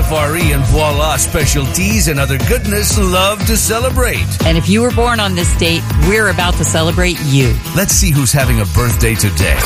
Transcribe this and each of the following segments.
WFRE and Voila Specialties and other goodness love to celebrate. And if you were born on this date, we're about to celebrate you. Let's see who's having a birthday today.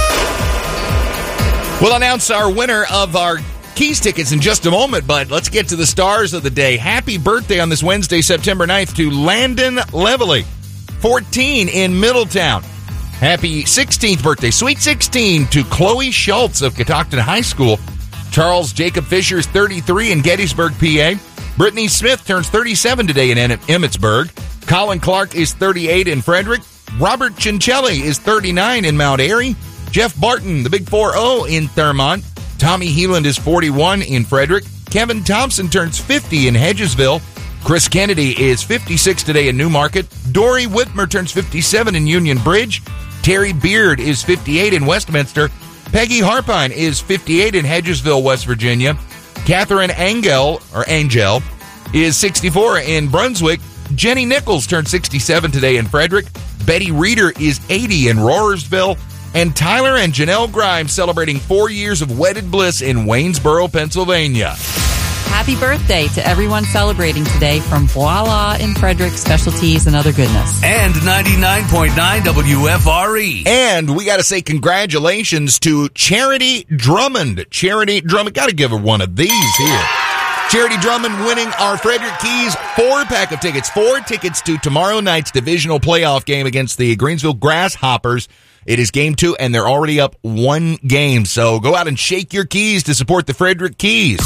We'll announce our winner of our Keys tickets in just a moment, but let's get to the stars of the day. Happy birthday on this Wednesday, September 9th to Landon Levely, 14 in Middletown. Happy 16th birthday, sweet 16, to Chloe Schultz of Catoctin High School. Charles Jacob Fisher is 33 in Gettysburg, PA. Brittany Smith turns 37 today in Emmitsburg. Colin Clark is 38 in Frederick. Robert Cincelli is 39 in Mount Airy. Jeff Barton, the Big 4-0 in Thurmont. Tommy Heeland is 41 in Frederick. Kevin Thompson turns 50 in Hedgesville. Chris Kennedy is 56 today in Newmarket. Dory Whitmer turns 57 in Union Bridge. Terry Beard is 58 in Westminster. Peggy Harpine is 58 in Hedgesville, West Virginia. Catherine Angel is 64 in Brunswick. Jenny Nichols turned 67 today in Frederick. Betty Reeder is 80 in Rohrersville. And Tyler and Janelle Grimes celebrating 4 years of wedded bliss in Waynesboro, Pennsylvania. Happy birthday to everyone celebrating today from Voila in Frederick, Specialties, and other goodness. And 99.9 WFRE. And we got to say congratulations to Charity Drummond. Charity Drummond, got to give her one of these here. Charity Drummond winning our Frederick Keys 4-pack of tickets. 4 tickets to tomorrow night's divisional playoff game against the Greensville Grasshoppers. It is game 2, and they're already up 1 game. So go out and shake your keys to support the Frederick Keys.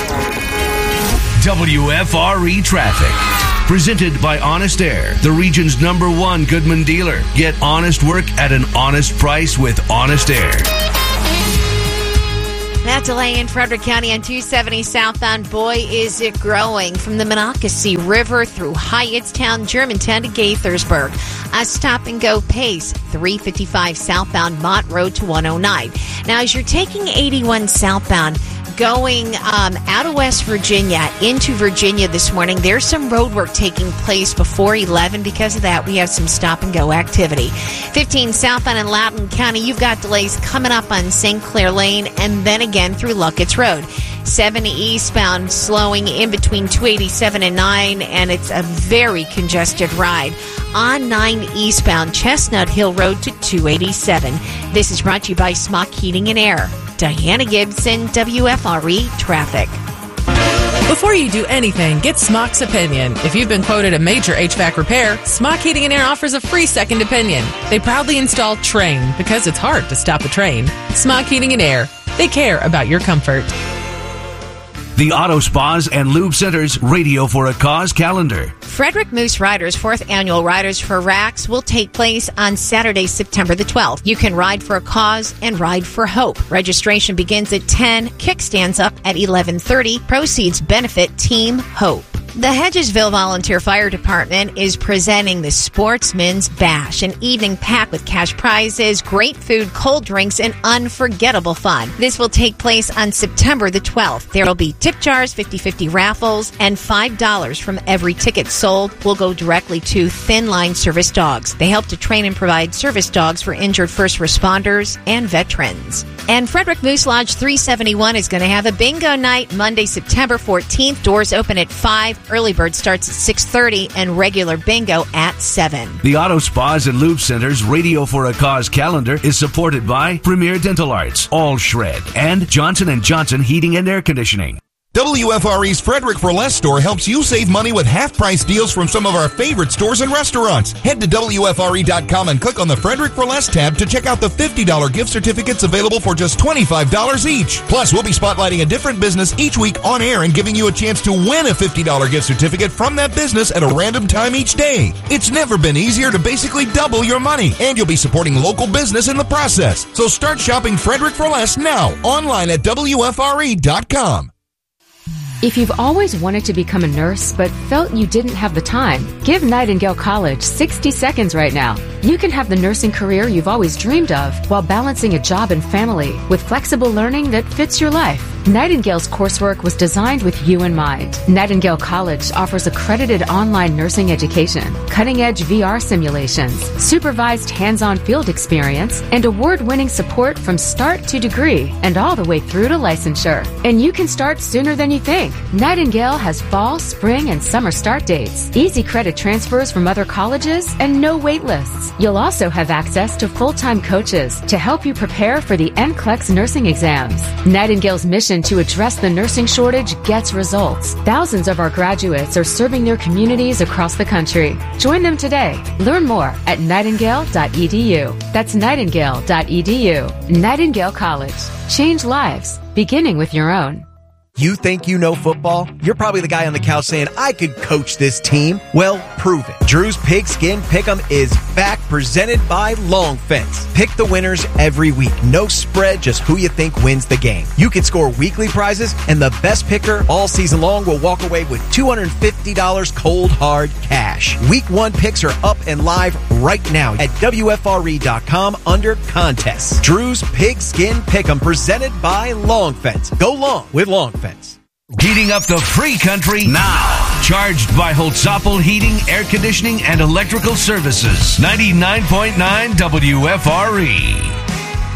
WFRE Traffic. Presented by Honest Air, the region's #1 Goodman dealer. Get honest work at an honest price with Honest Air. That delay in Frederick County on 270 southbound, boy, is it growing from the Monocacy River through Hyattstown, Germantown to Gaithersburg. A stop-and-go pace, 355 southbound Mott Road to 109. Now, as you're taking 81 southbound, going out of West Virginia into Virginia this morning, there's some road work taking place before 11. Because of that, we have some stop-and-go activity. 15 southbound in Loudoun County, you've got delays coming up on St. Clair Lane and then again through Luckett's Road. 70 eastbound slowing in between 287 and 9, and it's a very congested ride. On 9 eastbound Chestnut Hill Road to 287. This is brought to you by Smock Heating and Air. Diana Gibson, WFRE Traffic. Before you do anything, get Smock's opinion. If you've been quoted a major HVAC repair, Smock Heating and Air offers a free second opinion. They proudly install Train because it's hard to stop a train. Smock Heating and Air. They care about your comfort. The Auto Spas and Lube Center's Radio for a Cause calendar. Frederick Moose Riders' 4th annual Riders for Racks will take place on Saturday, September the 12th. You can ride for a cause and ride for hope. Registration begins at 10, kickstands up at 11:30. Proceeds benefit Team Hope. The Hedgesville Volunteer Fire Department is presenting the Sportsman's Bash, an evening packed with cash prizes, great food, cold drinks, and unforgettable fun. This will take place on September the 12th. There will be tip jars, 50/50 raffles, and $5 from every ticket sold will go directly to Thin Line Service Dogs. They help to train and provide service dogs for injured first responders and veterans. And Frederick Moose Lodge 371 is going to have a bingo night Monday, September 14th. Doors open at 5. Early bird starts at 6:30 and regular bingo at 7. The Auto Spas and Lube Center's Radio for a Cause calendar is supported by Premier Dental Arts, All Shred, and Johnson & Johnson Heating and Air Conditioning. WFRE's Frederick for Less store helps you save money with half-price deals from some of our favorite stores and restaurants. Head to WFRE.com and click on the Frederick for Less tab to check out the $50 gift certificates available for just $25 each. Plus, we'll be spotlighting a different business each week on air and giving you a chance to win a $50 gift certificate from that business at a random time each day. It's never been easier to basically double your money, and you'll be supporting local business in the process. So start shopping Frederick for Less now, online at WFRE.com. If you've always wanted to become a nurse but felt you didn't have the time, give Nightingale College 60 seconds right now. You can have the nursing career you've always dreamed of while balancing a job and family with flexible learning that fits your life. Nightingale's coursework was designed with you in mind. Nightingale College offers accredited online nursing education, cutting-edge VR simulations, supervised hands-on field experience, and award-winning support from start to degree and all the way through to licensure. And you can start sooner than you think. Nightingale has fall, spring, and summer start dates, easy credit transfers from other colleges, and no wait lists. You'll also have access to full-time coaches to help you prepare for the NCLEX nursing exams. Nightingale's mission to address the nursing shortage gets results. Thousands of our graduates are serving their communities across the country. Join them today. Learn more at nightingale.edu. That's nightingale.edu. Nightingale College. Change lives, beginning with your own. You think you know football? You're probably the guy on the couch saying, I could coach this team. Well, prove it. Drew's Pigskin Pick'em is back, presented by Long Fence. Pick the winners every week. No spread, just who you think wins the game. You can score weekly prizes, and the best picker all season long will walk away with $250 cold hard cash. Week 1 picks are up and live right now at WFRE.com under contests. Drew's Pigskin Pick'em, presented by Long Fence. Go long with Long Fence. Heating up the free country now. Charged by Holtzapfel Heating, Air Conditioning, and Electrical Services. 99.9 WFRE.